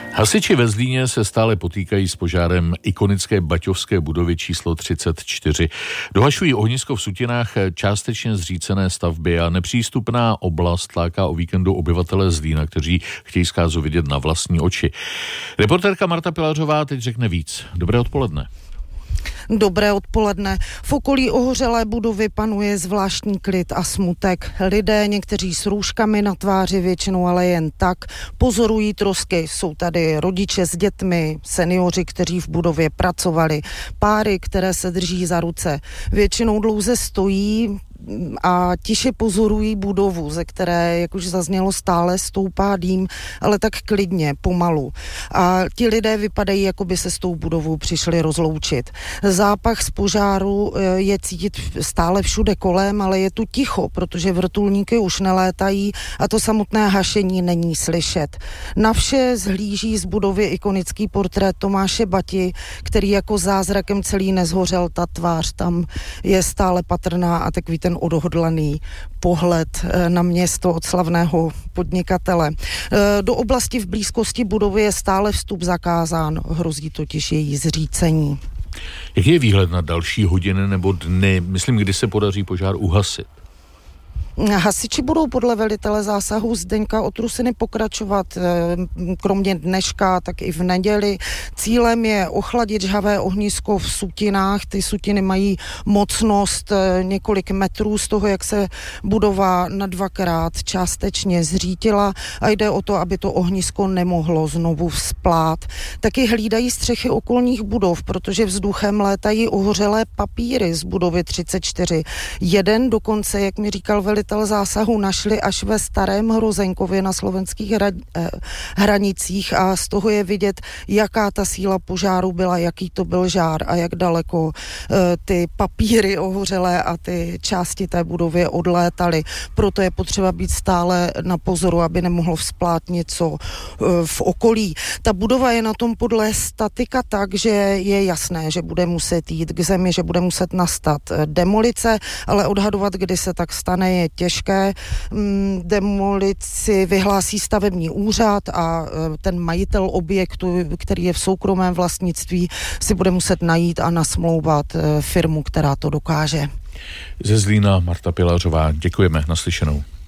Hasiči ve Zlíně se stále potýkají s požárem ikonické baťovské budovy číslo 34. Dohašují ohnisko v sutinách částečně zřícené stavby a nepřístupná oblast láká o víkendu obyvatele Zlína, kteří chtějí zkázu vidět na vlastní oči. Reportérka Marta Pilařová teď řekne víc. Dobré odpoledne. Dobré odpoledne. V okolí ohořelé budovy panuje zvláštní klid a smutek. Lidé, někteří s růžkami na tváři, většinou ale jen tak, pozorují trosky. Jsou tady rodiče s dětmi, seniori, kteří v budově pracovali, páry, které se drží za ruce. Většinou dlouze stojí a tiše pozorují budovu, ze které, jak už zaznělo, stále stoupá dým, ale tak klidně, pomalu. A ti lidé vypadají, jako by se s tou budovou přišli rozloučit. Zápach z požáru je cítit stále všude kolem, ale je tu ticho, protože vrtulníky už nelétají a to samotné hašení není slyšet. Na vše zhlíží z budovy ikonický portrét Tomáše Bati, který jako zázrakem celý nezhořel, ta tvář tam je stále patrná a takový ten odhodlaný pohled na město od slavného podnikatele. Do oblasti v blízkosti budovy je stále vstup zakázán, hrozí totiž její zřícení. Jaký je výhled na další hodiny nebo dny? Myslím, kdy se podaří požár uhasit? Hasiči budou podle velitele zásahu Zdeňka Otrusiny pokračovat kromě dneška, tak i v neděli. Cílem je ochladit žhavé ohnisko v sutinách. Ty sutiny mají mocnost několik metrů z toho, jak se budova na dvakrát částečně zřítila a jde o to, aby to ohnisko nemohlo znovu vzplát. Taky hlídají střechy okolních budov, protože vzduchem létají ohořelé papíry z budovy 34. Jeden dokonce, jak mi říkal velitel zásahu, našli až ve Starém Hrozenkově na slovenských hranicích a z toho je vidět, jaká ta síla požáru byla, jaký to byl žár a jak daleko ty papíry ohořelé a ty části té budovy odlétaly. Proto je potřeba být stále na pozoru, aby nemohlo vzplát něco v okolí. Ta budova je na tom podle statika tak, že je jasné, že bude muset jít k zemi, že bude muset nastat demolice, ale odhadovat, kdy se tak stane, je těžké. Demolici vyhlásí stavební úřad a ten majitel objektu, který je v soukromém vlastnictví, si bude muset najít a nasmlouvat firmu, která to dokáže. Ze Zlína Marta Pilařová, děkujeme, naslyšenou.